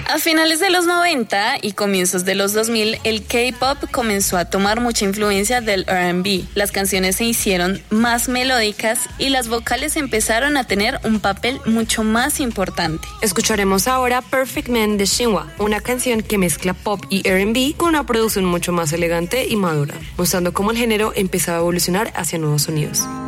A finales de los 90 y comienzos de los 2000, el K-pop comenzó a tomar mucha influencia del R&B. Las canciones se hicieron más melódicas y las vocales empezaron a tener un papel mucho más importante. Escucharemos ahora Perfect Man de Shinhwa, una canción que mezcla pop y R&B con una producción mucho más elegante y madura, mostrando cómo el género empezaba a evolucionar hacia nuevos sonidos.